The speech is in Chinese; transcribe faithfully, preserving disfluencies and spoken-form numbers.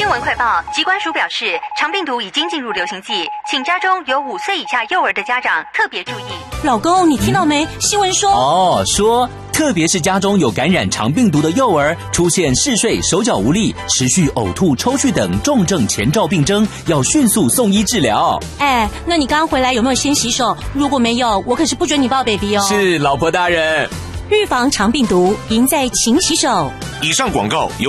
新闻快报，疾管署表示，肠病毒已经进入流行季，请家中有五岁以下幼儿的家长特别注意。 老公，你听到没？嗯、新闻说哦，说特别是家中有感染肠病毒的幼儿，出现嗜睡、手脚无力、持续呕吐、抽搐等重症前兆病征，要迅速送医治疗。 哎，那你刚回来有没有先洗手？如果没有，我可是不准你抱 baby 哦。 是，老婆大人。 预防肠病毒，赢在勤洗手。 以上广告由